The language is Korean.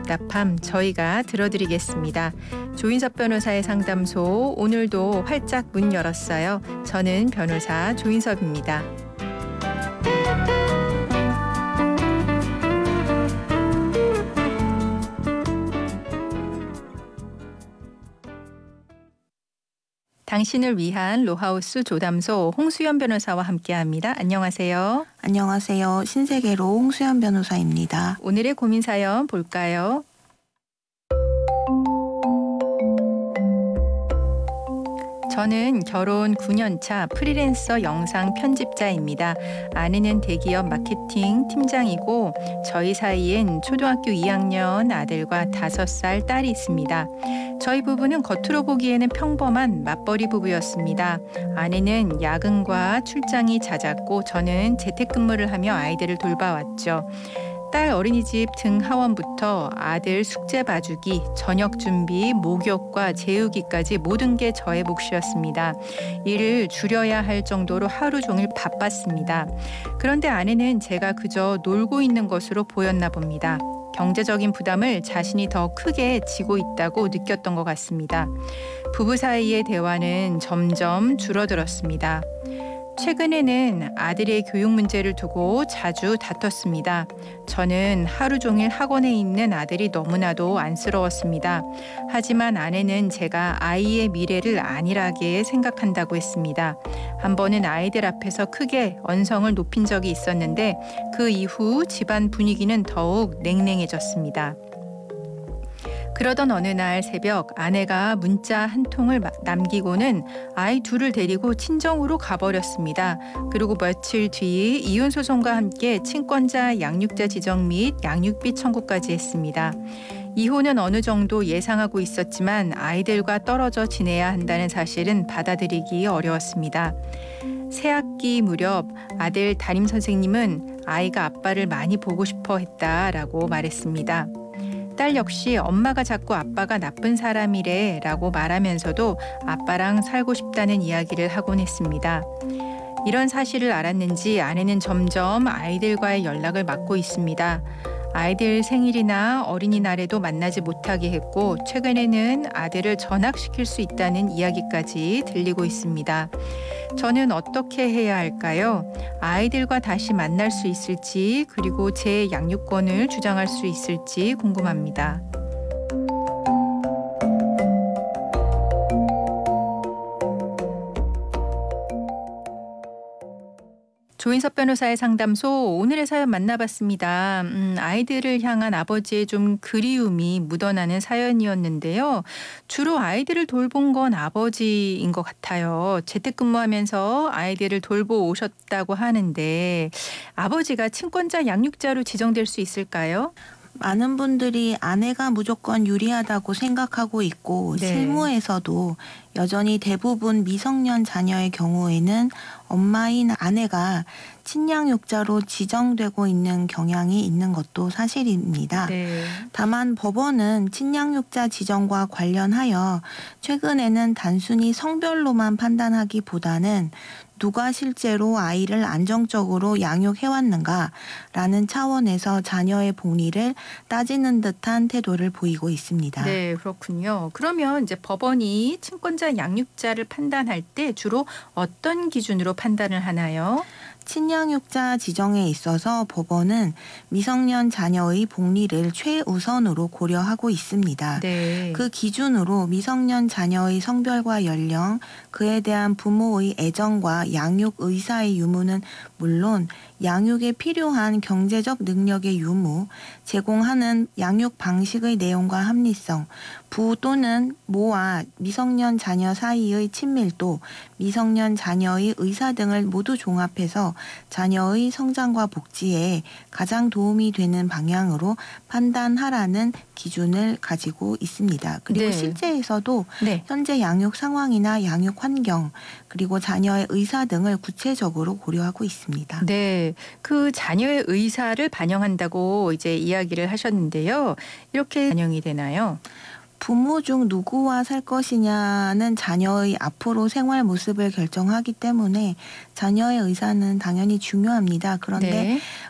답답함 저희가 들어드리겠습니다. 조인섭 변호사의 상담소 오늘도 활짝 문 열었어요. 저는 변호사 조인섭입니다. 당신을 위한 로하우스 조담소 홍수연 변호사와 함께합니다. 안녕하세요. 안녕하세요. 신세계로 홍수연 변호사입니다. 오늘의 고민 사연 볼까요? 저는 결혼 9년 차 프리랜서 영상 편집자입니다. 아내는 대기업 마케팅 팀장이고 저희 사이엔 초등학교 2학년 아들과 5살 딸이 있습니다. 저희 부부는 겉으로 보기에는 평범한 맞벌이 부부였습니다. 아내는 야근과 출장이 잦았고 저는 재택근무를 하며 아이들을 돌봐왔죠. 딸 어린이집 등하원부터 아들 숙제 봐주기, 저녁 준비, 목욕과 재우기까지 모든 게 저의 몫이었습니다. 일을 줄여야 할 정도로 하루 종일 바빴습니다. 그런데 아내는 제가 그저 놀고 있는 것으로 보였나 봅니다. 경제적인 부담을 자신이 더 크게 지고 있다고 느꼈던 것 같습니다. 부부 사이의 대화는 점점 줄어들었습니다. 최근에는 아들의 교육 문제를 두고 자주 다퉜습니다. 저는 하루 종일 학원에 있는 아들이 너무나도 안쓰러웠습니다. 하지만 아내는 제가 아이의 미래를 안일하게 생각한다고 했습니다. 한 번은 아이들 앞에서 크게 언성을 높인 적이 있었는데 그 이후 집안 분위기는 더욱 냉랭해졌습니다. 그러던 어느 날 새벽 아내가 문자 한 통을 남기고는 아이 둘을 데리고 친정으로 가버렸습니다. 그리고 며칠 뒤 이혼소송과 함께 친권자 양육자 지정 및 양육비 청구까지 했습니다. 이혼은 어느 정도 예상하고 있었지만 아이들과 떨어져 지내야 한다는 사실은 받아들이기 어려웠습니다. 새학기 무렵 아들 담임 선생님은 아이가 아빠를 많이 보고 싶어 했다라고 말했습니다. 딸 역시 엄마가 자꾸 아빠가 나쁜 사람이래 라고 말하면서도 아빠랑 살고 싶다는 이야기를 하곤 했습니다. 이런 사실을 알았는지 아내는 점점 아이들과의 연락을 막고 있습니다. 아이들 생일이나 어린이날에도 만나지 못하게 했고 최근에는 아들을 전학시킬 수 있다는 이야기까지 들리고 있습니다. 저는 어떻게 해야 할까요? 아이들과 다시 만날 수 있을지 그리고 제 양육권을 주장할 수 있을지 궁금합니다. 조인섭 변호사의 상담소 오늘의 사연 만나봤습니다. 아이들을 향한 아버지의 좀 그리움이 묻어나는 사연이었는데요. 주로 아이들을 돌본 건 아버지인 것 같아요. 재택근무하면서 아이들을 돌보오셨다고 하는데 아버지가 친권자 양육자로 지정될 수 있을까요? 많은 분들이 아내가 무조건 유리하다고 생각하고 있고 네. 실무에서도 여전히 대부분 미성년 자녀의 경우에는 엄마인 아내가 친양육자로 지정되고 있는 경향이 있는 것도 사실입니다. 네. 다만 법원은 친양육자 지정과 관련하여 최근에는 단순히 성별로만 판단하기보다는 누가 실제로 아이를 안정적으로 양육해왔는가라는 차원에서 자녀의 복리를 따지는 듯한 태도를 보이고 있습니다. 네, 그렇군요. 그러면 이제 법원이 친권자 양육자를 판단할 때 주로 어떤 기준으로 판단을 하나요? 친양육자 지정에 있어서 법원은 미성년 자녀의 복리를 최우선으로 고려하고 있습니다. 네. 그 기준으로 미성년 자녀의 성별과 연령, 그에 대한 부모의 애정과 양육 의사의 유무는 물론 양육에 필요한 경제적 능력의 유무, 제공하는 양육 방식의 내용과 합리성, 부 또는 모와 미성년 자녀 사이의 친밀도, 미성년 자녀의 의사 등을 모두 종합해서 자녀의 성장과 복지에 가장 도움이 되는 방향으로 판단하라는 기준을 가지고 있습니다. 그리고 네. 실제에서도 네. 현재 양육 상황이나 양육 환경, 그리고 자녀의 의사 등을 구체적으로 고려하고 있습니다. 네, 그 자녀의 의사를 반영한다고 이제 이야기를 하셨는데요. 이렇게 반영이 되나요? 부모 중 누구와 살 것이냐는 자녀의 앞으로 생활 모습을 결정하기 때문에 자녀의 의사는 당연히 중요합니다. 그런데 네.